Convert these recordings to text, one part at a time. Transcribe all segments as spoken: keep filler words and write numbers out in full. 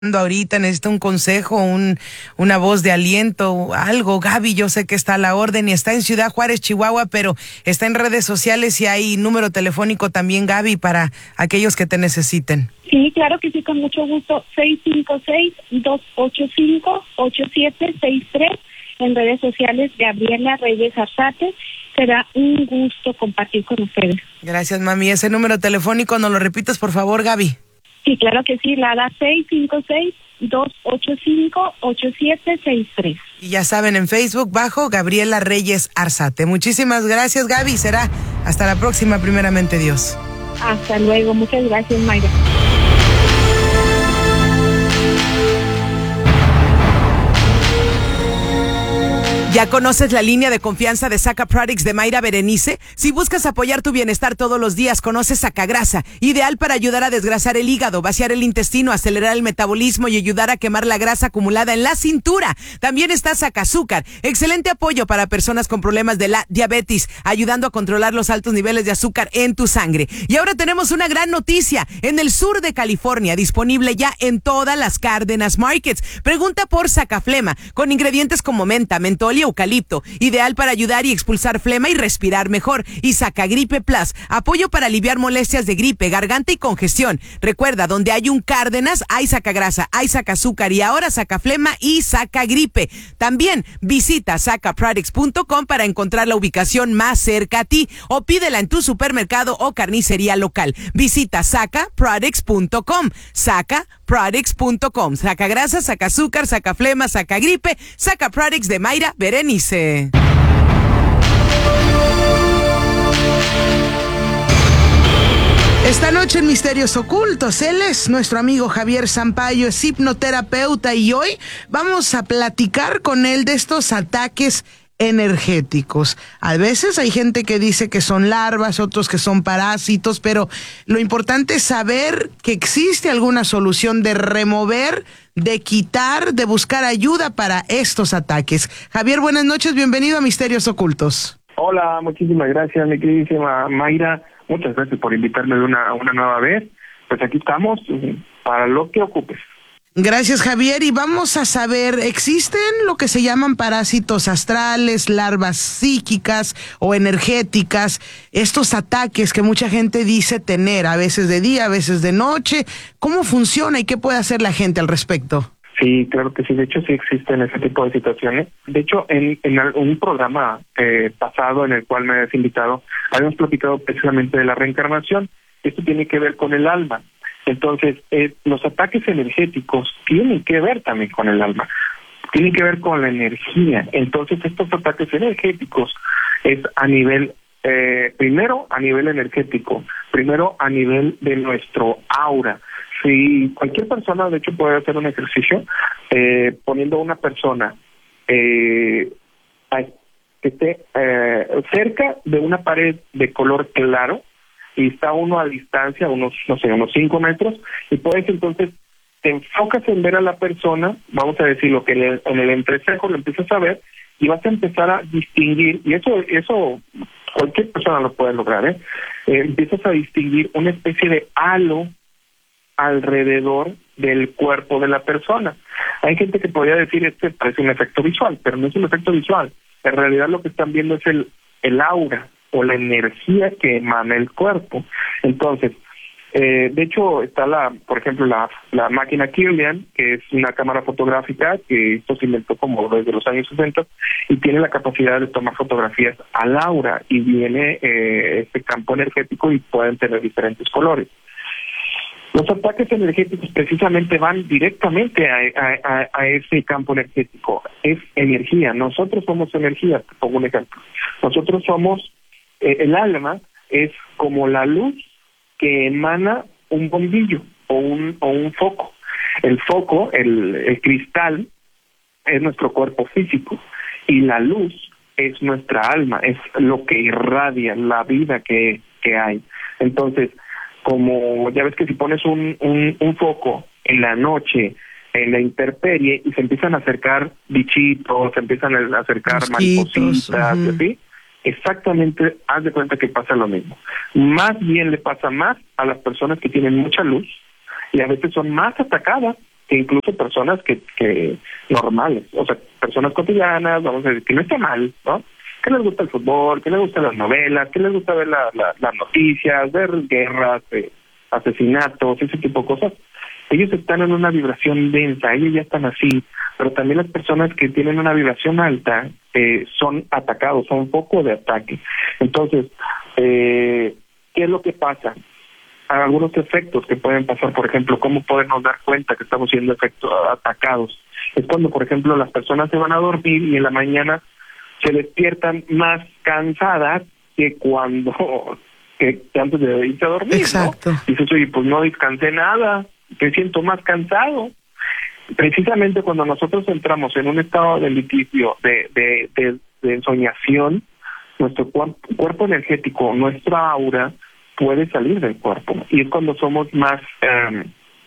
ahorita, necesita un consejo, un, una voz de aliento, algo. Gaby, yo sé que está a la orden y está en Ciudad Juárez, Chihuahua, pero está en redes sociales y hay número telefónico también, Gaby, para aquellos que te necesiten. Sí, claro que sí, con mucho gusto. seis cinco seis, dos ocho cinco, ocho siete seis tres. En redes sociales, Gabriela Reyes Arzate. Será un gusto compartir con ustedes. Gracias, mami. Ese número telefónico, ¿nos lo repites, por favor, Gaby? Sí, claro que sí, la da seis cinco seis, dos ocho cinco, ocho siete seis tres. Y ya saben, en Facebook, bajo Gabriela Reyes Arzate. Muchísimas gracias, Gaby. Será hasta la próxima, primeramente Dios. Hasta luego. Muchas gracias, Mayra. ¿Ya conoces la línea de confianza de Saca Products de Mayra Berenice? Si buscas apoyar tu bienestar todos los días, conoce Sacagrasa, ideal para ayudar a desgrasar el hígado, vaciar el intestino, acelerar el metabolismo y ayudar a quemar la grasa acumulada en la cintura. También está Sacazúcar, excelente apoyo para personas con problemas de la diabetes, ayudando a controlar los altos niveles de azúcar en tu sangre. Y ahora tenemos una gran noticia, en el sur de California, disponible ya en todas las Cárdenas Markets. Pregunta por Sacaflema, con ingredientes como menta, mentol y eucalipto, ideal para ayudar y expulsar flema y respirar mejor. Y Sacagripe Plus, apoyo para aliviar molestias de gripe, garganta y congestión. Recuerda, donde hay un Cárdenas, hay Sacagrasa, hay Sacazúcar y ahora Sacaflema y Sacagripe. También visita saca products punto com para encontrar la ubicación más cerca a ti o pídela en tu supermercado o carnicería local. Visita saca products punto com. saca products punto com. Sacagrasa, Sacazúcar, Sacaflema, Sacagripe, Saca Products de Mayra Berenice. Esta noche en Misterios Ocultos, él es nuestro amigo Javier Sampaio, es hipnoterapeuta y hoy vamos a platicar con él de estos ataques energéticos. A veces hay gente que dice que son larvas, otros que son parásitos, pero lo importante es saber que existe alguna solución de remover, de quitar, de buscar ayuda para estos ataques. Javier, buenas noches, bienvenido a Misterios Ocultos. Hola, muchísimas gracias, mi queridísima Mayra. Muchas gracias por invitarme de una, una nueva vez. Pues aquí estamos para lo que ocupes. Gracias, Javier. Y vamos a saber, ¿existen lo que se llaman parásitos astrales, larvas psíquicas o energéticas? Estos ataques que mucha gente dice tener, a veces de día, a veces de noche. ¿Cómo funciona y qué puede hacer la gente al respecto? Sí, claro que sí. De hecho, sí existen ese tipo de situaciones. De hecho, en, en un programa eh, pasado en el cual me has invitado, habíamos platicado precisamente de la reencarnación. Esto tiene que ver con el alma. Entonces, eh, los ataques energéticos tienen que ver también con el alma, tienen que ver con la energía. Entonces, estos ataques energéticos es a nivel, eh, primero a nivel energético, primero a nivel de nuestro aura. Si cualquier persona, de hecho, puede hacer un ejercicio eh, poniendo a una persona eh, que esté eh, cerca de una pared de color claro, y está uno a distancia, unos, no sé, unos cinco metros, y puedes entonces, te enfocas en ver a la persona, vamos a decir lo que en el, en el entrecejo lo empiezas a ver, y vas a empezar a distinguir, y eso eso cualquier persona lo puede lograr, ¿eh? Eh, empiezas a distinguir una especie de halo alrededor del cuerpo de la persona. Hay gente que podría decir, este parece un efecto visual, pero no es un efecto visual. En realidad lo que están viendo es el, el aura, o la energía que emana el cuerpo. Entonces, eh, de hecho, está la, por ejemplo, la, la máquina Kirlian, que es una cámara fotográfica que esto se inventó como desde los años sesenta y tiene la capacidad de tomar fotografías al aura y viene eh, este campo energético y pueden tener diferentes colores. Los ataques energéticos precisamente van directamente a, a, a ese campo energético. Es energía. Nosotros somos energía. Te pongo un ejemplo. Nosotros somos el alma es como la luz que emana un bombillo o un o un foco. El foco, el, el cristal, es nuestro cuerpo físico y la luz es nuestra alma, es lo que irradia la vida que, que hay. Entonces, como ya ves que si pones un, un, un foco en la noche, en la intemperie, y se empiezan a acercar bichitos, se empiezan a acercar mosquitos, maripositas, uh-huh. ¿sí? Exactamente, haz de cuenta que pasa lo mismo. Más bien le pasa más a las personas que tienen mucha luz y a veces son más atacadas que incluso personas que, que normales, o sea, personas cotidianas, vamos a decir, que no está mal, ¿no? Que les gusta el fútbol, que les gustan las novelas, que les gusta ver la, la, las noticias, ver guerras, eh, asesinatos, ese tipo de cosas. Ellos están en una vibración densa, ellos ya están así, pero también las personas que tienen una vibración alta eh, son atacados, son un poco de ataque. Entonces, eh, ¿qué es lo que pasa? Hay algunos efectos que pueden pasar, por ejemplo, ¿cómo podemos dar cuenta que estamos siendo efectos atacados? Es cuando, por ejemplo, las personas se van a dormir y en la mañana se despiertan más cansadas que cuando que, que antes de irse a dormir. Exacto. ¿No? Dices, oye, pues no descansé nada, me siento más cansado. Precisamente cuando nosotros entramos en un estado de litigio, de, de, de, de ensoñación, nuestro cuerpo, cuerpo energético, nuestra aura, puede salir del cuerpo. Y es cuando somos más eh,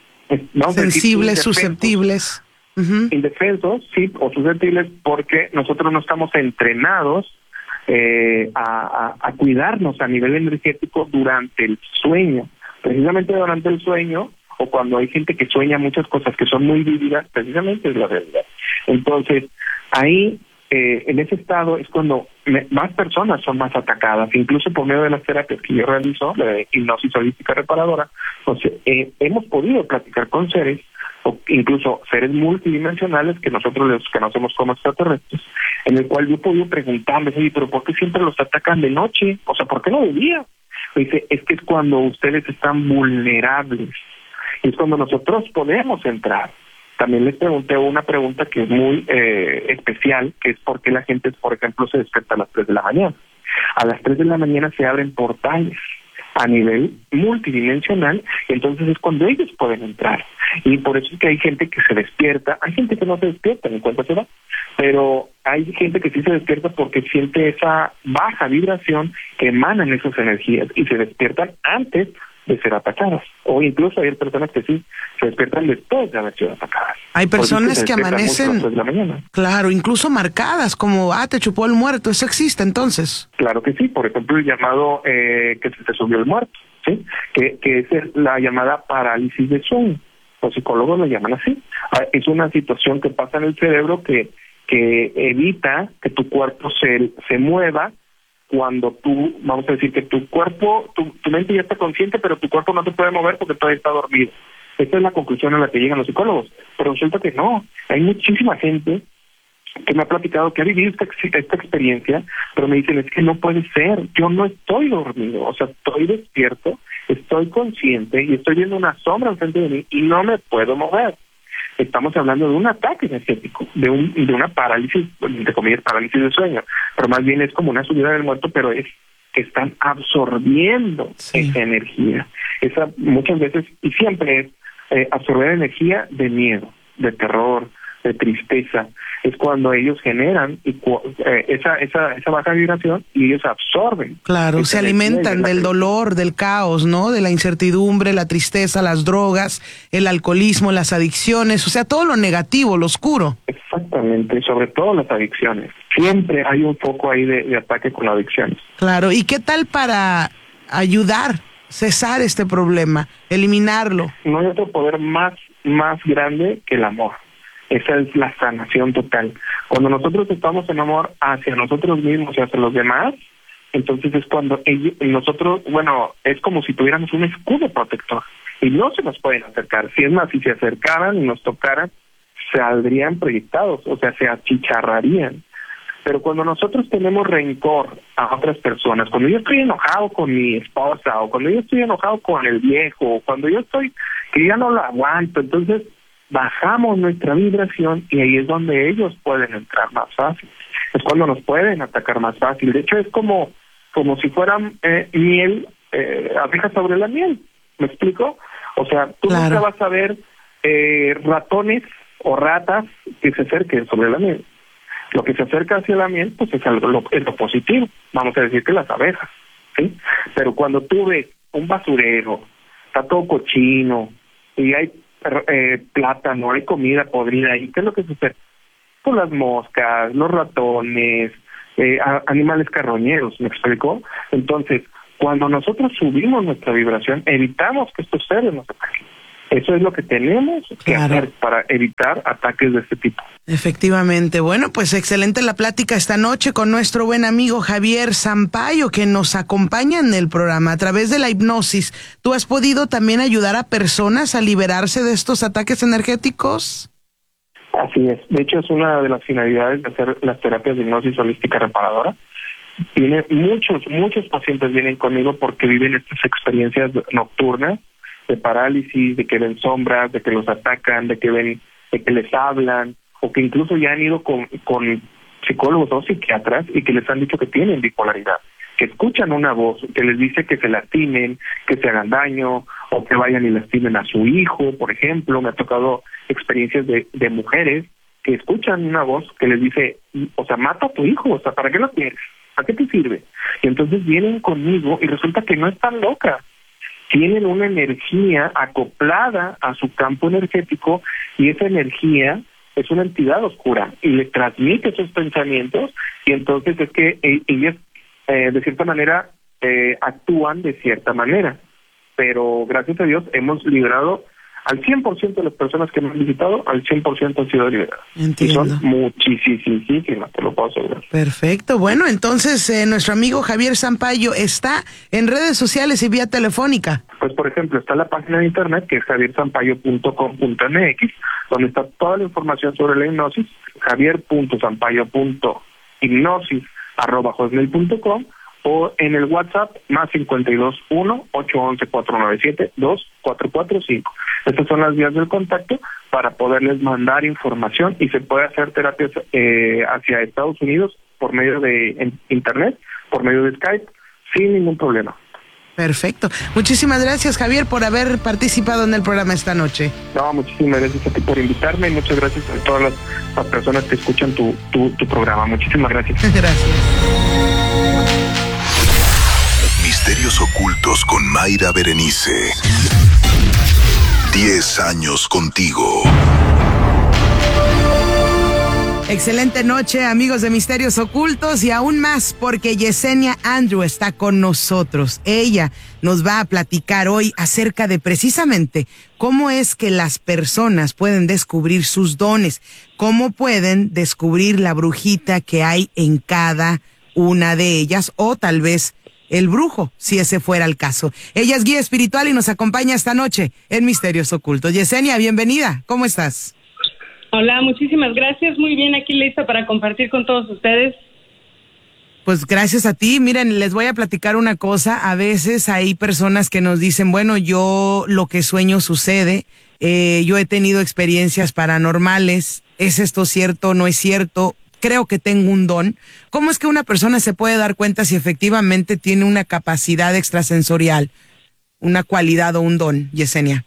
sensibles, susceptibles. Uh-huh. Indefensos, sí, o susceptibles, porque nosotros no estamos entrenados eh, a, a, a cuidarnos a nivel energético durante el sueño. Precisamente durante el sueño, o cuando hay gente que sueña muchas cosas que son muy vívidas, precisamente es la realidad. Entonces, ahí, eh, en ese estado, es cuando me, más personas son más atacadas, incluso por medio de las terapias que yo realizo, de hipnosis holística reparadora. Entonces, eh, hemos podido platicar con seres, o incluso seres multidimensionales que nosotros les conocemos como extraterrestres, en el cual yo he podido preguntarles, oye, pero ¿por qué siempre los atacan de noche? O sea, ¿por qué no de día? Me dice, es que es cuando ustedes están vulnerables, y es cuando nosotros podemos entrar. También les pregunté una pregunta que es muy eh, especial, que es por qué la gente, por ejemplo, se despierta a las tres de la mañana. A las tres de la mañana se abren portales a nivel multidimensional, y entonces es cuando ellos pueden entrar. Y por eso es que hay gente que se despierta, hay gente que no se despierta, ni cuenta se da, pero hay gente que sí se despierta porque siente esa baja vibración que emanan esas energías y se despiertan antes de ser atacadas. O incluso hay personas que sí se despiertan después de haber sido atacadas. Hay personas que amanecen, de la mañana. Claro, incluso marcadas como, ah, te chupó el muerto. ¿Eso existe entonces? Claro que sí. Por ejemplo, el llamado eh, que se te subió el muerto, ¿sí? Que, que es la llamada parálisis de sueño. Los psicólogos lo llaman así. Es una situación que pasa en el cerebro que, que evita que tu cuerpo se, se mueva cuando tú, vamos a decir que tu cuerpo, tu, tu mente ya está consciente, pero tu cuerpo no te puede mover porque todavía está dormido. Esta es la conclusión a la que llegan los psicólogos. Pero resulta que no. Hay muchísima gente que me ha platicado que ha vivido esta, esta experiencia, pero me dicen, es que no puede ser, yo no estoy dormido, o sea, estoy despierto, estoy consciente y estoy viendo una sombra enfrente de mí y no me puedo mover. Estamos hablando de un ataque energético, de un de una parálisis, de comillas, parálisis de sueño, pero más bien es como una subida del muerto, pero es que están absorbiendo sí. esa energía. Esa muchas veces, y siempre es eh, absorber energía de miedo, de terror, de tristeza. Es cuando ellos generan y cu eh, esa esa esa baja vibración y ellos absorben. Claro, se alimentan del dolor, del caos, ¿no? De la incertidumbre, la tristeza, las drogas, el alcoholismo, las adicciones, o sea, todo lo negativo, lo oscuro. Exactamente, sobre todo las adicciones. Siempre hay un foco ahí de, de ataque con las adicciones. Claro, ¿y qué tal para ayudar, cesar este problema, eliminarlo? No hay otro poder más más grande que el amor. Esa es la sanación total. Cuando nosotros estamos en amor hacia nosotros mismos y hacia los demás, entonces es cuando ellos, nosotros, bueno, es como si tuviéramos un escudo protector y no se nos pueden acercar. Si es más, si se acercaran y nos tocaran, saldrían proyectados, o sea, se achicharrarían. Pero cuando nosotros tenemos rencor a otras personas, cuando yo estoy enojado con mi esposa, o cuando yo estoy enojado con el viejo, o cuando yo estoy que ya no lo aguanto, entonces bajamos nuestra vibración y ahí es donde ellos pueden entrar más fácil. Es cuando nos pueden atacar más fácil. De hecho, es como como si fueran eh, miel, eh, abejas sobre la miel. ¿Me explico? O sea, tú claro. nunca vas a ver eh, ratones o ratas que se acerquen sobre la miel. Lo que se acerca hacia la miel, pues es algo lo, es lo positivo. Vamos a decir que las abejas, ¿sí? Pero cuando tú ves un basurero, está todo cochino y hay Eh, plátano, hay comida podrida y ¿qué es lo que sucede? Pues las moscas, los ratones, eh, a, animales carroñeros, ¿me explico? Entonces, cuando nosotros subimos nuestra vibración, evitamos que estos seres nos ataquen, Eso es lo que tenemos que Claro. hacer para evitar ataques de este tipo. Efectivamente. Bueno, pues excelente la plática esta noche con nuestro buen amigo Javier Sampaio, que nos acompaña en el programa a través de la hipnosis. ¿Tú has podido también ayudar a personas a liberarse de estos ataques energéticos? Así es. De hecho, es una de las finalidades de hacer las terapias de hipnosis holística reparadora. Tiene muchos, muchos pacientes vienen conmigo porque viven estas experiencias nocturnas de parálisis, de que ven sombras, de que los atacan, de que ven, de que les hablan, o que incluso ya han ido con, con psicólogos o psiquiatras y que les han dicho que tienen bipolaridad, que escuchan una voz que les dice que se lastimen, que se hagan daño, o que vayan y lastimen a su hijo, por ejemplo. Me ha tocado experiencias de, de mujeres que escuchan una voz que les dice, o sea, mata a tu hijo, o sea, ¿para qué lo quieres? ¿Para qué te sirve? Y entonces vienen conmigo y resulta que no están locas. Tienen una energía acoplada a su campo energético y esa energía es una entidad oscura y le transmite esos pensamientos y entonces es que ellas eh, de cierta manera eh, actúan de cierta manera. Pero gracias a Dios hemos liberado al cien por ciento de las personas que me han visitado, al cien por ciento han sido liberadas. Entiendo. Y son muchísimas, te lo puedo asegurar. Perfecto. Bueno, entonces eh, nuestro amigo Javier Sampaio está en redes sociales y vía telefónica. Pues, por ejemplo, está la página de internet que es javier sampaio punto com punto m x, donde está toda la información sobre la hipnosis, javier punto sampaio punto hipnosis arroba hotmail punto com, o en el WhatsApp más cincuenta y dos uno, ocho once, cuatro nueve siete, dos cuatro cuatro cinco. Estas son las vías del contacto para poderles mandar información y se puede hacer terapias eh, hacia Estados Unidos por medio de en, internet, por medio de Skype, sin ningún problema. Perfecto. Muchísimas gracias, Javier, por haber participado en el programa esta noche. No, muchísimas gracias a ti por invitarme y muchas gracias a todas las, las personas que escuchan tu, tu, tu programa. Muchísimas gracias. Gracias. Misterios ocultos con Mayra Berenice. Diez años contigo. Excelente noche, amigos de Misterios Ocultos, y aún más porque Yesenia Andrew está con nosotros. Ella nos va a platicar hoy acerca de precisamente cómo es que las personas pueden descubrir sus dones, cómo pueden descubrir la brujita que hay en cada una de ellas, o tal vez el brujo, si ese fuera el caso. Ella es guía espiritual y nos acompaña esta noche en Misterios Ocultos. Yesenia, bienvenida. ¿Cómo estás? Hola, muchísimas gracias. Muy bien, aquí lista para compartir con todos ustedes. Pues gracias a ti. Miren, les voy a platicar una cosa. A veces hay personas que nos dicen, bueno, yo lo que sueño sucede. Eh, yo he tenido experiencias paranormales. ¿Es esto cierto? ¿No es cierto? Creo que tengo un don. ¿Cómo es que una persona se puede dar cuenta si efectivamente tiene una capacidad extrasensorial, una cualidad o un don, Yesenia?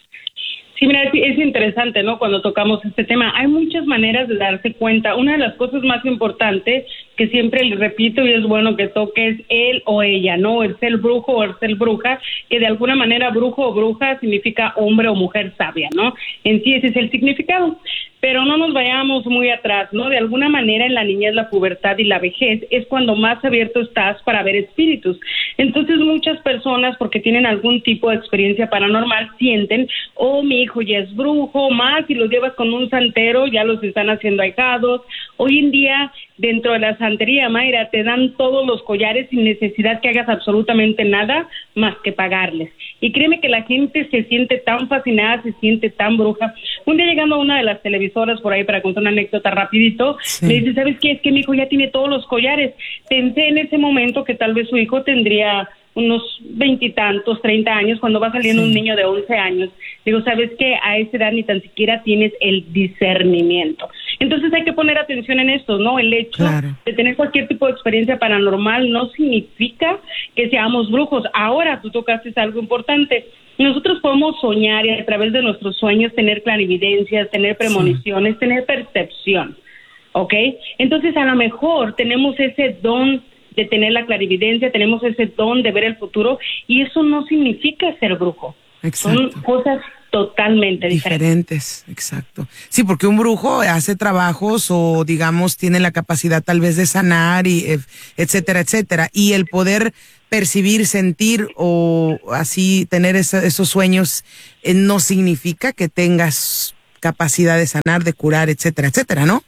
Sí, mira, es, es interesante, ¿no? Cuando tocamos este tema, hay muchas maneras de darse cuenta. Una de las cosas más importantes que siempre le repito y es bueno que toque es él o ella, ¿no? El ser brujo o el ser bruja, que de alguna manera brujo o bruja significa hombre o mujer sabia, ¿no? En sí ese es el significado. Pero no nos vayamos muy atrás, ¿no? De alguna manera en la niñez, la pubertad y la vejez es cuando más abierto estás para ver espíritus. Entonces muchas personas, porque tienen algún tipo de experiencia paranormal, sienten, oh, mi hijo ya es brujo, más si los llevas con un santero, ya los están haciendo ahijados. Hoy en día, dentro de la santería, Mayra, te dan todos los collares sin necesidad que hagas absolutamente nada más que pagarles. Y créeme que la gente se siente tan fascinada, se siente tan bruja. Un día llegando a una de las televisoras por ahí para contar una anécdota rapidito, sí. Le dice, ¿sabes qué? Es que mi hijo ya tiene todos los collares. Pensé en ese momento que tal vez su hijo tendría unos veintitantos, treinta años, cuando va saliendo sí. un niño de once años. Digo, ¿sabes qué? A esa edad ni tan siquiera tienes el discernimiento. Entonces hay que poner atención en esto, ¿no? El hecho claro. de tener cualquier tipo de experiencia paranormal no significa que seamos brujos. Ahora tú tocaste algo importante. Nosotros podemos soñar y a través de nuestros sueños tener clarividencias, tener premoniciones, sí. tener percepción, ¿ok? Entonces a lo mejor tenemos ese don de tener la clarividencia, tenemos ese don de ver el futuro y eso no significa ser brujo. Exacto. Son cosas totalmente diferentes. Diferentes, exacto. Sí, porque un brujo hace trabajos o, digamos, tiene la capacidad tal vez de sanar, y etcétera, etcétera. Y el poder percibir, sentir o así tener esa, esos sueños eh, no significa que tengas capacidad de sanar, de curar, etcétera, etcétera, ¿no?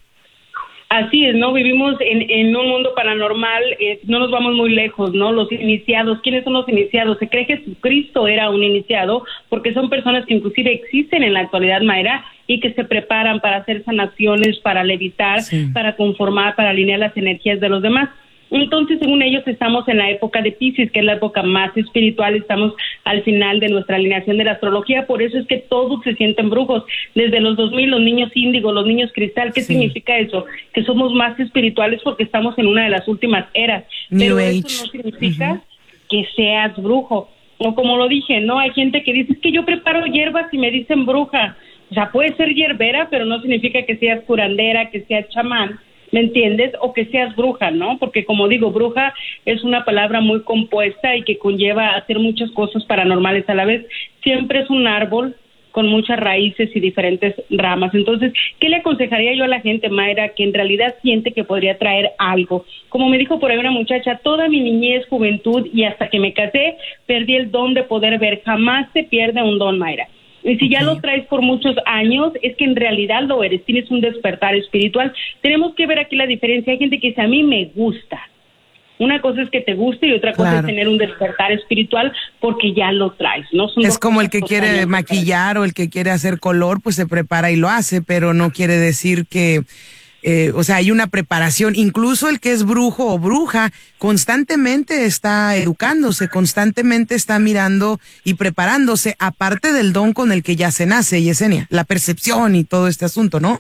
Así es, ¿no? Vivimos en, en un mundo paranormal, eh, no nos vamos muy lejos, ¿no? Los iniciados, ¿quiénes son los iniciados? Se cree que Jesucristo era un iniciado porque son personas que inclusive existen en la actualidad, Mayra, y que se preparan para hacer sanaciones, para levitar, sí. para conformar, para alinear las energías de los demás. Entonces, según ellos, estamos en la época de Piscis, que es la época más espiritual, estamos al final de nuestra alineación de la astrología, por eso es que todos se sienten brujos. Desde los dos mil, los niños índigo, los niños cristal, ¿qué sí. significa eso? Que somos más espirituales porque estamos en una de las últimas eras. New Pero Age. eso no significa uh-huh. que seas brujo. O como lo dije, ¿no? Hay gente que dice, es que yo preparo hierbas y me dicen bruja. O sea, puede ser hierbera, pero no significa que seas curandera, que seas chamán. ¿Me entiendes? O que seas bruja, ¿no? Porque como digo, bruja es una palabra muy compuesta y que conlleva hacer muchas cosas paranormales a la vez. Siempre es un árbol con muchas raíces y diferentes ramas. Entonces, ¿qué le aconsejaría yo a la gente, Mayra, que en realidad siente que podría traer algo? Como me dijo por ahí una muchacha, toda mi niñez, juventud y hasta que me casé, perdí el don de poder ver. Jamás se pierde un don, Mayra. Y si ya lo traes por muchos años, es que en realidad lo eres, tienes un despertar espiritual. Tenemos que ver aquí la diferencia. Hay gente que dice, a mí me gusta. Una cosa es que te guste y otra cosa claro. es tener un despertar espiritual porque ya lo traes, ¿no? Son es como el que quiere maquillar o el que quiere hacer color, pues se prepara y lo hace, pero no quiere decir que... Eh, o sea, hay una preparación, incluso el que es brujo o bruja constantemente está educándose, constantemente está mirando y preparándose, aparte del don con el que ya se nace, Yesenia, la percepción y todo este asunto, ¿no?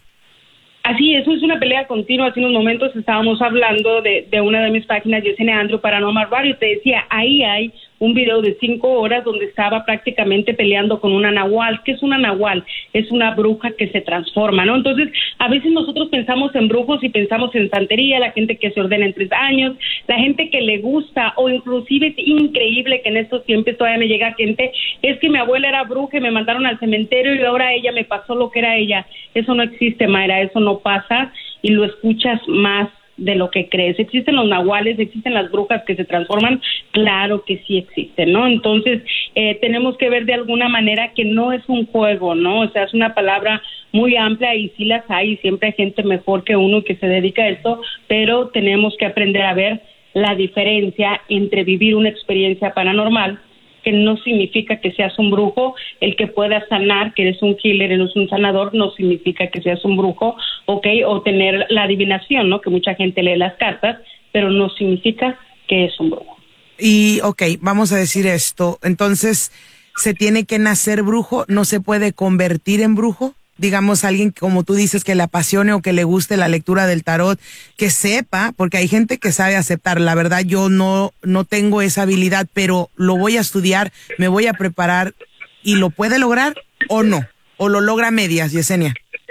Así, eso es una pelea continua. Hace unos momentos estábamos hablando de, de una de mis páginas, Yesenia Andrew Paranormal Radio, y te decía, ahí hay un video de cinco horas donde estaba prácticamente peleando con una nahual. ¿Qué es una nahual? Es una bruja que se transforma, ¿no? Entonces, a veces nosotros pensamos en brujos y pensamos en santería, la gente que se ordena en tres años, la gente que le gusta, o inclusive es increíble que en estos tiempos todavía me llega gente, es que mi abuela era bruja y me mandaron al cementerio y ahora ella me pasó lo que era ella. Eso no existe, Mayra, eso no pasa y lo escuchas más de lo que crees. ¿Existen los nahuales? ¿Existen las brujas que se transforman? Claro que sí existen, ¿no? Entonces, eh, tenemos que ver de alguna manera que no es un juego, ¿no? O sea, es una palabra muy amplia y sí las hay, y siempre hay gente mejor que uno que se dedica a esto, pero tenemos que aprender a ver la diferencia entre vivir una experiencia paranormal, que no significa que seas un brujo, el que puedas sanar, que eres un healer, eres un sanador, no significa que seas un brujo, ¿ok? O tener la adivinación, ¿no? Que mucha gente lee las cartas, pero no significa que es un brujo. Y, ok, vamos a decir esto, entonces, ¿se tiene que nacer brujo? ¿No se puede convertir en brujo? Digamos, alguien, como tú dices, que le apasione o que le guste la lectura del tarot, que sepa, porque hay gente que sabe aceptar. La verdad, yo no, no tengo esa habilidad, pero lo voy a estudiar, me voy a preparar, ¿y lo puede lograr o no? ¿O lo logra a medias, Yesenia?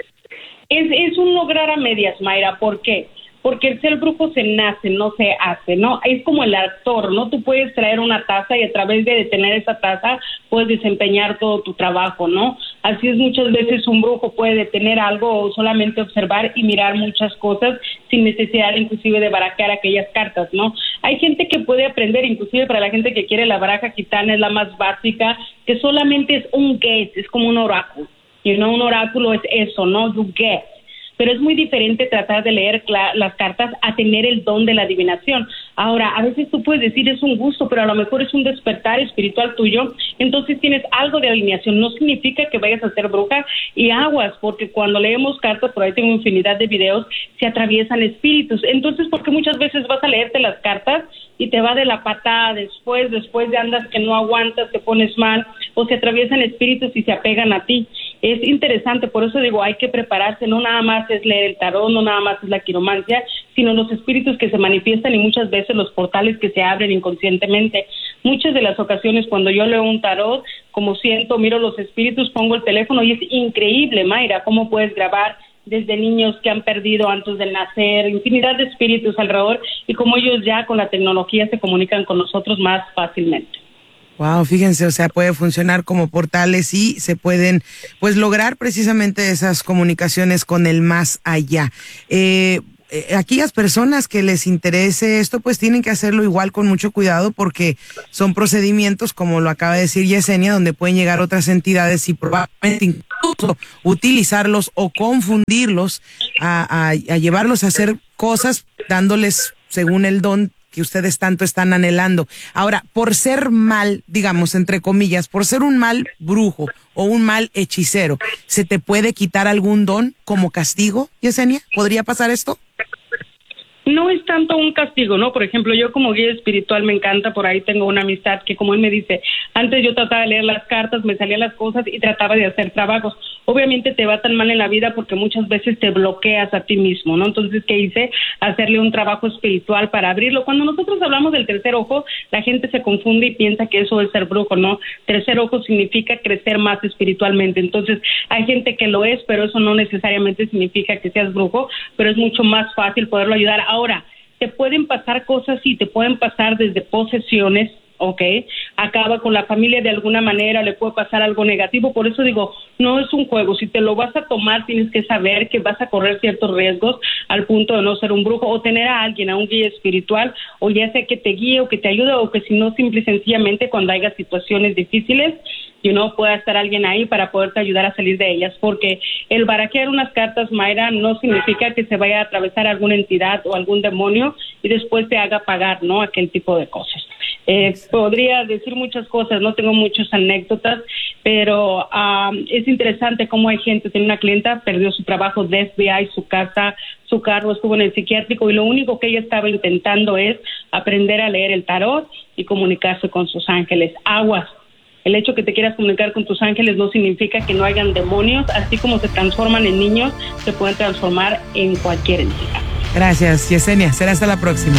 Es, es un lograr a medias, Mayra. ¿Por qué? Porque el ser brujo se nace, no se hace, ¿no? Es como el actor, ¿no? Tú puedes traer una taza y a través de detener esa taza puedes desempeñar todo tu trabajo, ¿no? Así es, muchas veces un brujo puede detener algo o solamente observar y mirar muchas cosas sin necesidad inclusive de barajear aquellas cartas, ¿no? Hay gente que puede aprender, inclusive para la gente que quiere la baraja gitana es la más básica, que solamente es un guess, es como un oráculo, you know, un oráculo es eso, ¿no? You guess. Pero es muy diferente tratar de leer las cartas a tener el don de la adivinación. Ahora, a veces tú puedes decir es un gusto, pero a lo mejor es un despertar espiritual tuyo, entonces tienes algo de alineación. No significa que vayas a ser bruja y aguas, porque cuando leemos cartas, por ahí tengo infinidad de videos, se atraviesan espíritus. Entonces, porque muchas veces vas a leerte las cartas y te va de la patada después, después de andas que no aguantas, te pones mal, o se atraviesan espíritus y se apegan a ti. Es interesante, por eso digo, hay que prepararse, no nada más es leer el tarot, no nada más es la quiromancia, sino los espíritus que se manifiestan y muchas veces los portales que se abren inconscientemente. Muchas de las ocasiones cuando yo leo un tarot, como siento, miro los espíritus, pongo el teléfono y es increíble, Mayra, cómo puedes grabar desde niños que han perdido antes de nacer, infinidad de espíritus alrededor y cómo ellos ya con la tecnología se comunican con nosotros más fácilmente. Wow, fíjense, o sea, puede funcionar como portales y se pueden, pues, lograr precisamente esas comunicaciones con el más allá. Eh, eh, aquellas personas que les interese esto, pues tienen que hacerlo igual con mucho cuidado porque son procedimientos, como lo acaba de decir Yesenia, donde pueden llegar otras entidades y probablemente incluso utilizarlos o confundirlos a, a, a llevarlos a hacer cosas dándoles según el don que ustedes tanto están anhelando. Ahora, por ser mal, digamos, entre comillas, por ser un mal brujo o un mal hechicero, ¿se te puede quitar algún don como castigo, Yesenia? ¿Podría pasar esto? No es tanto un castigo, ¿no? Por ejemplo, yo como guía espiritual me encanta, por ahí tengo una amistad que, como él me dice, antes yo trataba de leer las cartas, me salían las cosas y trataba de hacer trabajos. Obviamente te va tan mal en la vida porque muchas veces te bloqueas a ti mismo, ¿no? Entonces, ¿qué hice? Hacerle un trabajo espiritual para abrirlo. Cuando nosotros hablamos del tercer ojo, la gente se confunde y piensa que eso es ser brujo, ¿no? Tercer ojo significa crecer más espiritualmente. Entonces, hay gente que lo es, pero eso no necesariamente significa que seas brujo, pero es mucho más fácil poderlo ayudar. Ahora, te pueden pasar cosas y te pueden pasar desde posesiones, ¿ok? Acaba con la familia de alguna manera, le puede pasar algo negativo. Por eso digo, no es un juego. Si te lo vas a tomar, tienes que saber que vas a correr ciertos riesgos al punto de no ser un brujo o tener a alguien, a un guía espiritual, o ya sea que te guíe o que te ayude, o que si no, simple y sencillamente cuando haya situaciones difíciles, you know, pueda estar alguien ahí para poderte ayudar a salir de ellas, porque el barajear unas cartas, Mayra, no significa que se vaya a atravesar alguna entidad o algún demonio y después te haga pagar, ¿no? Aquel tipo de cosas. Eh, podría decir muchas cosas, no tengo muchas anécdotas, pero um, es interesante cómo hay gente. Tiene una clienta, perdió su trabajo de F B I, su casa, su carro, estuvo en el psiquiátrico y lo único que ella estaba intentando es aprender a leer el tarot y comunicarse con sus ángeles. Aguas. El hecho que te quieras comunicar con tus ángeles no significa que no hayan demonios. Así como se transforman en niños, se pueden transformar en cualquier entidad. Gracias, Yesenia. Será hasta la próxima.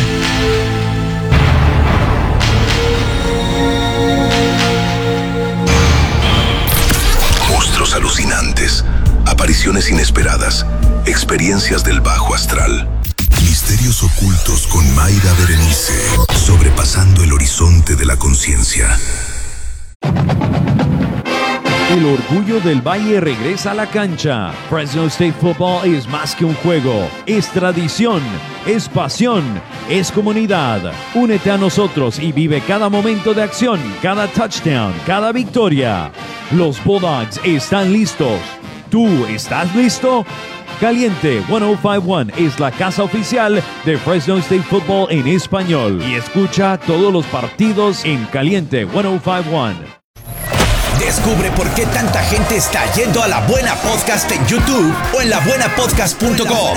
Monstruos alucinantes, apariciones inesperadas, experiencias del bajo astral. Misterios ocultos con Mayra Berenice, sobrepasando el horizonte de la conciencia. El orgullo del Valle regresa a la cancha. Fresno State Football es más que un juego, es tradición, es pasión, es comunidad. Únete a nosotros y vive cada momento de acción, cada touchdown, cada victoria. Los Bulldogs están listos. ¿Tú estás listo? Caliente ciento cincuenta y uno es la casa oficial de Fresno State Football en español y escucha todos los partidos en Caliente ciento cincuenta y uno. Descubre por qué tanta gente está yendo a La Buena Podcast en YouTube o en la buena podcast punto com.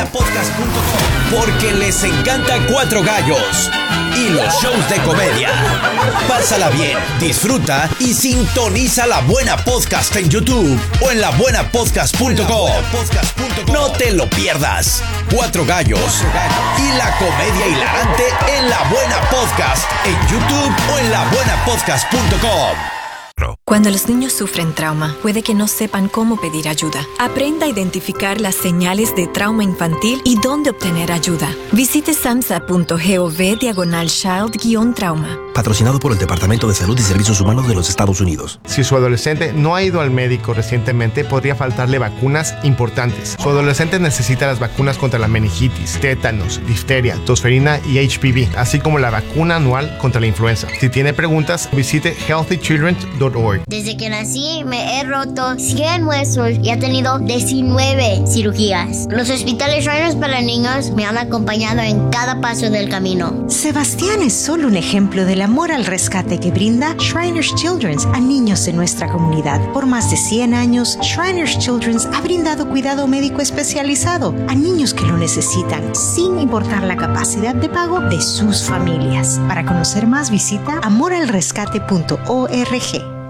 Porque les encanta Cuatro Gallos y los shows de comedia. Pásala bien, disfruta y sintoniza La Buena Podcast en YouTube o en la buena podcast punto com. No te lo pierdas. Cuatro Gallos y la comedia hilarante en La Buena Podcast en YouTube o en la buena podcast punto com. Cuando los niños sufren trauma, puede que no sepan cómo pedir ayuda. Aprenda a identificar las señales de trauma infantil y dónde obtener ayuda. Visite samhsa punto gov diagonal child-trauma. Patrocinado por el Departamento de Salud y Servicios Humanos de los Estados Unidos. Si su adolescente no ha ido al médico recientemente, podría faltarle vacunas importantes. Su adolescente necesita las vacunas contra la meningitis, tétanos, difteria, tosferina y H P V, así como la vacuna anual contra la influenza. Si tiene preguntas, visite healthy children punto org. Desde que nací me he roto cien huesos y he tenido diecinueve cirugías. Los hospitales Shriners para niños me han acompañado en cada paso del camino. Sebastián es solo un ejemplo del amor al rescate que brinda Shriners Children's a niños en nuestra comunidad. Por más de cien años, Shriners Children's ha brindado cuidado médico especializado a niños que lo necesitan, sin importar la capacidad de pago de sus familias. Para conocer más, visita amor al rescate punto org.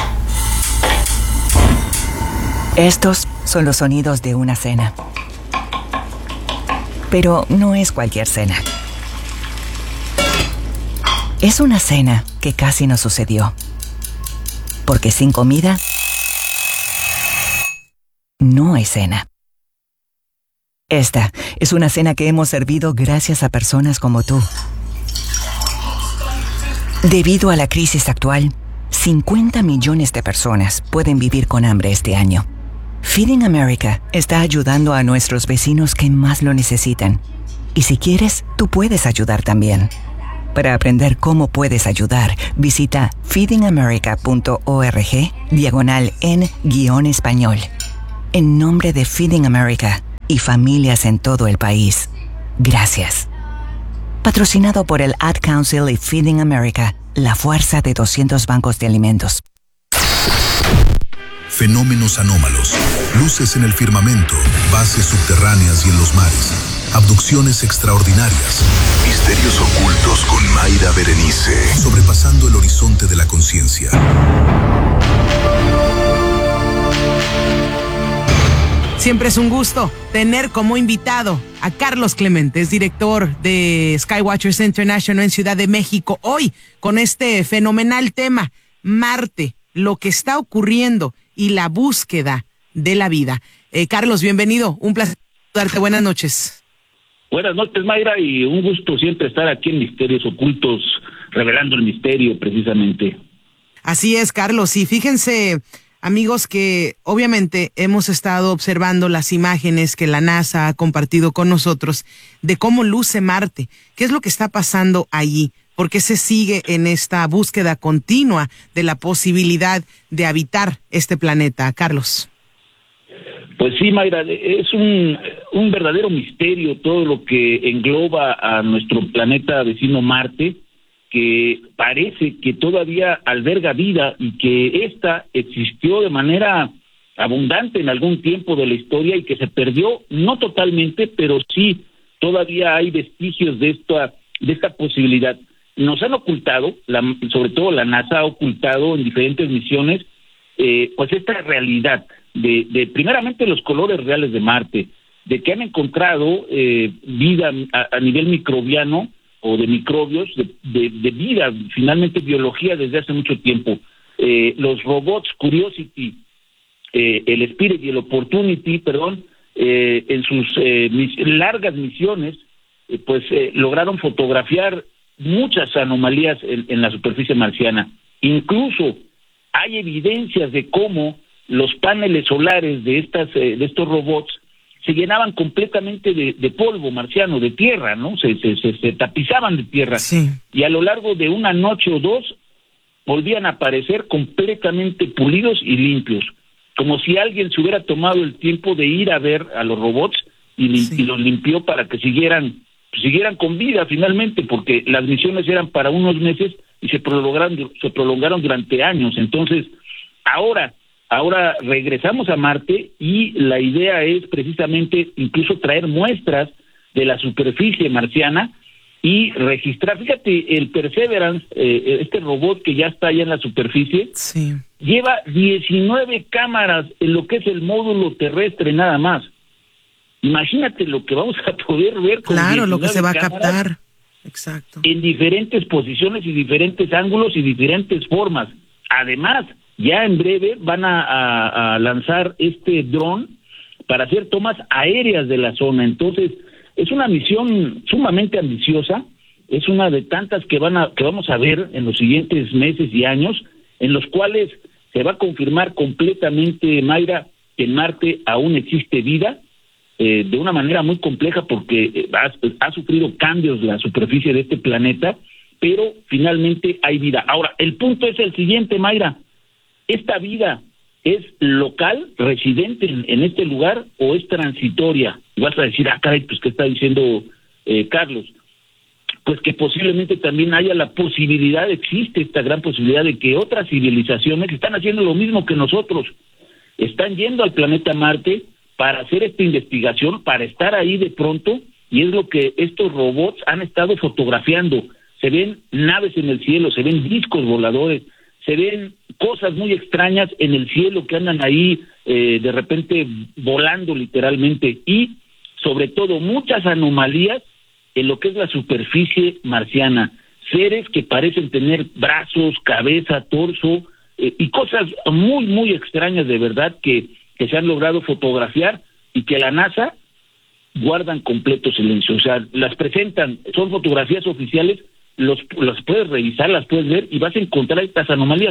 Estos son los sonidos de una cena. Pero no es cualquier cena. Es una cena que casi no sucedió. Porque sin comida, no hay cena. Esta es una cena que hemos servido gracias a personas como tú. Debido a la crisis actual, cincuenta millones de personas pueden vivir con hambre este año. Feeding America está ayudando a nuestros vecinos que más lo necesitan. Y si quieres, tú puedes ayudar también. Para aprender cómo puedes ayudar, visita feedingamerica.org diagonal en guión español. En nombre de Feeding America y familias en todo el país, gracias. Patrocinado por el Ad Council y Feeding America, la fuerza de doscientos bancos de alimentos. Fenómenos anómalos, luces en el firmamento, bases subterráneas y en los mares, abducciones extraordinarias, misterios ocultos con Mayra Berenice, sobrepasando el horizonte de la conciencia. Siempre es un gusto tener como invitado a Carlos Clemente, es director de Skywatchers International en Ciudad de México. Hoy, con este fenomenal tema, Marte, lo que está ocurriendo y la búsqueda de la vida. Eh, Carlos, bienvenido, un placer darte. Buenas noches. Buenas noches, Mayra, y un gusto siempre estar aquí en Misterios Ocultos, revelando el misterio, precisamente. Así es, Carlos, y fíjense, amigos, que obviamente hemos estado observando las imágenes que la NASA ha compartido con nosotros de cómo luce Marte. ¿Qué es lo que está pasando allí? ¿Por qué se sigue en esta búsqueda continua de la posibilidad de habitar este planeta, Carlos? Pues sí, Mayra, es un, un verdadero misterio todo lo que engloba a nuestro planeta vecino Marte, que parece que todavía alberga vida y que ésta existió de manera abundante en algún tiempo de la historia y que se perdió, no totalmente, pero sí todavía hay vestigios de esta, de esta posibilidad. Nos han ocultado, la, sobre todo la NASA ha ocultado en diferentes misiones, eh, pues esta realidad de, de primeramente los colores reales de Marte, de que han encontrado eh, vida a, a nivel microbiano o de microbios, de, de, de vida, finalmente biología desde hace mucho tiempo. Eh, los robots Curiosity, eh, el Spirit y el Opportunity, perdón, eh, en sus eh, mis, largas misiones, eh, pues eh, lograron fotografiar muchas anomalías en, en la superficie marciana. Incluso hay evidencias de cómo los paneles solares de estas eh, de estos robots se llenaban completamente de, de polvo marciano, de tierra, ¿no? Se, se, se, se tapizaban de tierra. Sí. Y a lo largo de una noche o dos volvían a aparecer completamente pulidos y limpios, como si alguien se hubiera tomado el tiempo de ir a ver a los robots y, lim- sí. y los limpió para que siguieran siguieran con vida finalmente, porque las misiones eran para unos meses y se prolongaron se prolongaron durante años. Entonces, ahora ahora regresamos a Marte y la idea es precisamente incluso traer muestras de la superficie marciana y registrar. Fíjate, el Perseverance, eh, este robot que ya está allá en la superficie, sí. lleva diecinueve cámaras en lo que es el módulo terrestre nada más. Imagínate lo que vamos a poder ver con claro, lo que se va a cámaras, captar. Exacto. En diferentes posiciones y diferentes ángulos y diferentes formas. Además, ya en breve van a, a, a lanzar este dron para hacer tomas aéreas de la zona. Entonces, es una misión sumamente ambiciosa, es una de tantas que van a que vamos a ver en los siguientes meses y años, en los cuales se va a confirmar completamente, Mayra, que en Marte aún existe vida, eh, de una manera muy compleja porque ha, ha sufrido cambios la superficie de este planeta, pero finalmente hay vida. Ahora, el punto es el siguiente, Mayra, ¿esta vida es local, residente en, en este lugar, o es transitoria? Y vas a decir, ah, caray, pues, ¿qué está diciendo eh, Carlos? Pues que posiblemente también haya la posibilidad, existe esta gran posibilidad de que otras civilizaciones están haciendo lo mismo que nosotros. Están yendo al planeta Marte para hacer esta investigación, para estar ahí de pronto, y es lo que estos robots han estado fotografiando. Se ven naves en el cielo, se ven discos voladores, se ven cosas muy extrañas en el cielo que andan ahí eh, de repente volando literalmente, y sobre todo muchas anomalías en lo que es la superficie marciana, seres que parecen tener brazos, cabeza, torso eh, y cosas muy muy extrañas de verdad que, que se han logrado fotografiar y que la NASA guardan completo silencio. O sea, las presentan, son fotografías oficiales, los las puedes revisar, las puedes ver y vas a encontrar estas anomalías.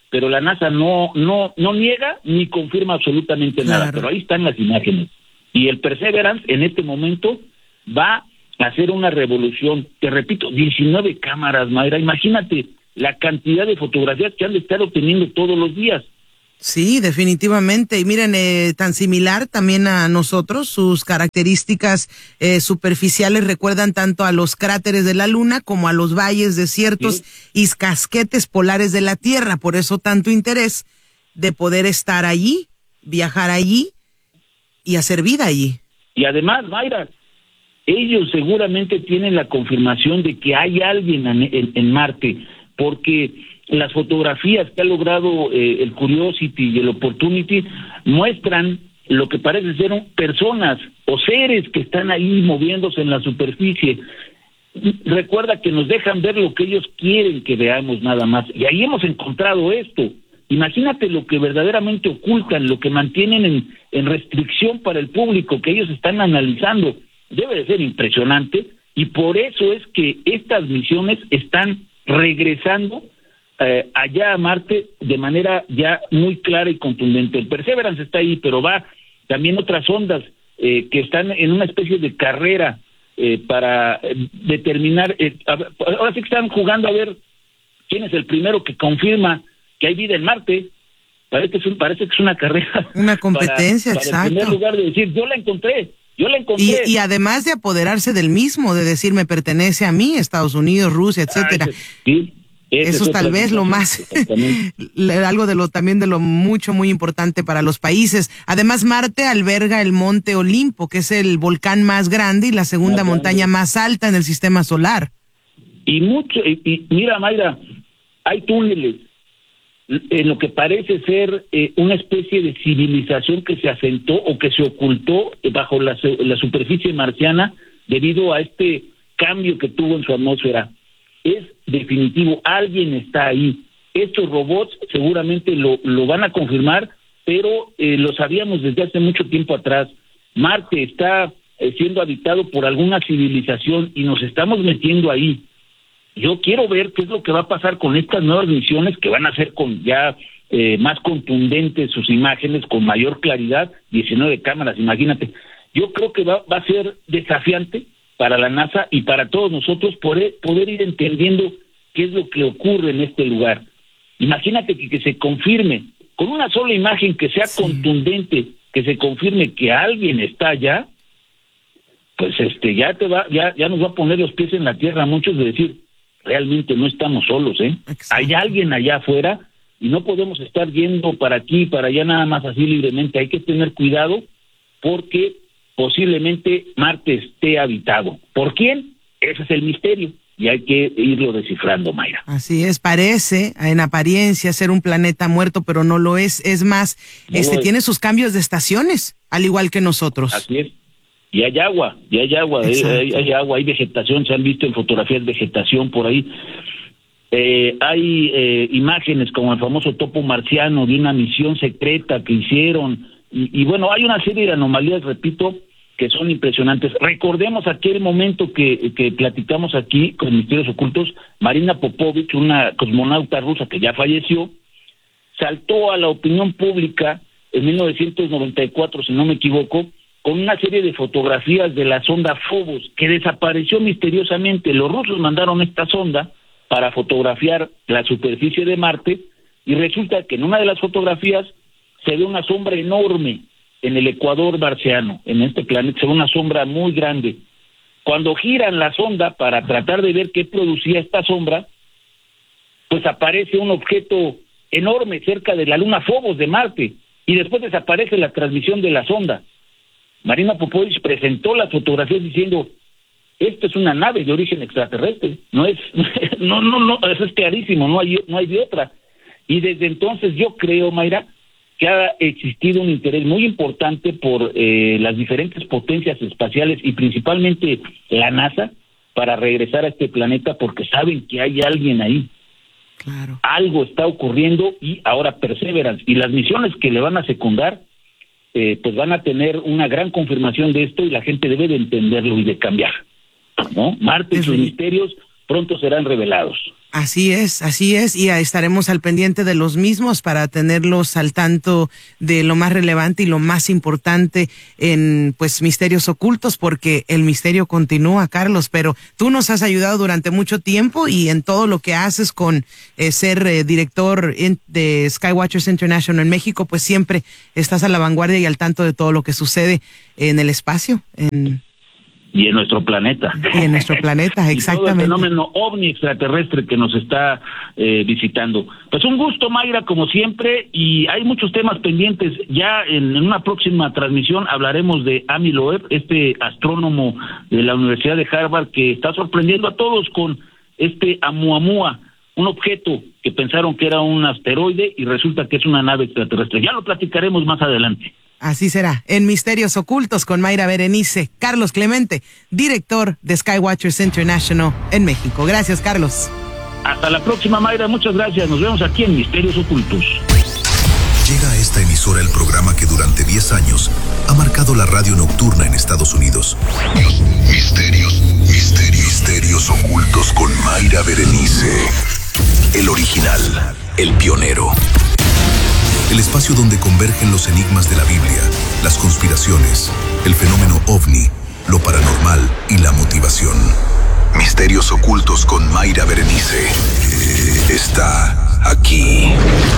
pero la NASA no no no niega ni confirma absolutamente claro. nada, pero ahí están las imágenes. Y el Perseverance en este momento va a hacer una revolución. Te repito, diecinueve cámaras, Mayra, imagínate la cantidad de fotografías que han de estar obteniendo todos los días. Sí, definitivamente. Y miren, eh, tan similar también a nosotros, sus características eh, superficiales recuerdan tanto a los cráteres de la Luna como a los valles, desiertos sí. y casquetes polares de la Tierra. Por eso tanto interés de poder estar allí, viajar allí y hacer vida allí. Y además, Mayra, ellos seguramente tienen la confirmación de que hay alguien en, en, en Marte, porque las fotografías que ha logrado eh, el Curiosity y el Opportunity muestran lo que parece ser un, personas o seres que están ahí moviéndose en la superficie. Recuerda que nos dejan ver lo que ellos quieren que veamos nada más. Y ahí hemos encontrado esto. Imagínate lo que verdaderamente ocultan, lo que mantienen en, en restricción para el público, que ellos están analizando. Debe de ser impresionante, y por eso es que estas misiones están regresando Eh, allá a Marte de manera ya muy clara y contundente. El Perseverance está ahí, pero va también otras ondas eh, que están en una especie de carrera eh, para eh, determinar, eh, a, ahora sí que están jugando a ver quién es el primero que confirma que hay vida en Marte. Parece que es, un, parece que es una carrera. Una competencia, para, exacto. Para en primer lugar de decir, yo la encontré. Yo la encontré. Y, y además de apoderarse del mismo, de decir, me pertenece a mí, Estados Unidos, Rusia, etcétera. Ah, sí. Ese Eso es tal vez lo más, algo de lo también de lo mucho, muy importante para los países. Además, Marte alberga el Monte Olimpo, que es el volcán más grande y la segunda más montaña grande. más alta en el sistema solar. Y mucho, y, y mira, Mayra, hay túneles en lo que parece ser eh, una especie de civilización que se asentó o que se ocultó bajo la, la superficie marciana debido a este cambio que tuvo en su atmósfera. Es definitivo, alguien está ahí. Estos robots seguramente lo, lo van a confirmar, pero eh, lo sabíamos desde hace mucho tiempo atrás. Marte está eh, siendo habitado por alguna civilización y nos estamos metiendo ahí. Yo quiero ver qué es lo que va a pasar con estas nuevas misiones que van a ser con ya eh, más contundentes sus imágenes, con mayor claridad, diecinueve cámaras, imagínate. Yo creo que va, va a ser desafiante para la NASA y para todos nosotros poder, poder ir entendiendo qué es lo que ocurre en este lugar. Imagínate que, que se confirme, con una sola imagen que sea sí. contundente, que se confirme que alguien está allá, pues este ya te va, ya, ya nos va a poner los pies en la tierra a muchos de decir, realmente no estamos solos, ¿eh? Exacto. Hay alguien allá afuera y no podemos estar yendo para aquí, para allá nada más así libremente. Hay que tener cuidado porque posiblemente Marte esté habitado. ¿Por quién? Ese es el misterio y hay que irlo descifrando, Mayra. Así es, parece en apariencia ser un planeta muerto, pero no lo es. Es más, no este es. tiene sus cambios de estaciones, al igual que nosotros. Así es. Y hay agua, y hay agua, hay, hay, hay agua, hay vegetación, se han visto en fotografías vegetación por ahí. Eh, hay eh, imágenes como el famoso topo marciano de una misión secreta que hicieron. Y, y bueno, hay una serie de anomalías, repito, que son impresionantes. Recordemos aquel momento que, que platicamos aquí con Misterios Ocultos, Marina Popovich, una cosmonauta rusa que ya falleció, saltó a la opinión pública en mil novecientos noventa y cuatro, si no me equivoco, con una serie de fotografías de la sonda Phobos, que desapareció misteriosamente. Los rusos mandaron esta sonda para fotografiar la superficie de Marte, y resulta que en una de las fotografías se ve una sombra enorme en el ecuador marciano, en este planeta, se ve una sombra muy grande. Cuando giran la sonda para tratar de ver qué producía esta sombra, pues aparece un objeto enorme cerca de la luna Phobos de Marte, y después desaparece la transmisión de la sonda. Marina Popovich presentó las fotografías diciendo, esto es una nave de origen extraterrestre, no es, no, no, no, eso es clarísimo, no hay, no hay de otra. Y desde entonces yo creo, Mayra, que ha existido un interés muy importante por eh, las diferentes potencias espaciales y principalmente la NASA para regresar a este planeta porque saben que hay alguien ahí. Claro. Algo está ocurriendo y ahora Perseverance y las misiones que le van a secundar eh, pues van a tener una gran confirmación de esto y la gente debe de entenderlo y de cambiar, ¿no? Marte y sus misterios pronto serán revelados. Así es, así es, y estaremos al pendiente de los mismos para tenerlos al tanto de lo más relevante y lo más importante en, pues, misterios ocultos, porque el misterio continúa, Carlos, pero tú nos has ayudado durante mucho tiempo y en todo lo que haces con eh, ser eh, director in, de Skywatchers International en México, pues siempre estás a la vanguardia y al tanto de todo lo que sucede en el espacio, en... Y en nuestro planeta. Y en nuestro planeta, exactamente. Y todo el fenómeno ovni extraterrestre que nos está eh, visitando. Pues un gusto, Mayra, como siempre, y hay muchos temas pendientes. Ya en, en una próxima transmisión hablaremos de Amy Loeb, este astrónomo de la Universidad de Harvard que está sorprendiendo a todos con este Oumuamua, un objeto que pensaron que era un asteroide y resulta que es una nave extraterrestre. Ya lo platicaremos más adelante. Así será, en Misterios Ocultos con Mayra Berenice. Carlos Clemente, director de Skywatchers International en México. Gracias, Carlos. Hasta la próxima, Mayra. Muchas gracias. Nos vemos aquí en Misterios Ocultos. Llega a esta emisora el programa que durante diez años ha marcado la radio nocturna en Estados Unidos. Misterios, misterios, misterios ocultos con Mayra Berenice. El original, el pionero. El espacio donde convergen los enigmas de la Biblia, las conspiraciones, el fenómeno ovni, lo paranormal y la motivación. Misterios ocultos con Mayra Berenice. Está aquí.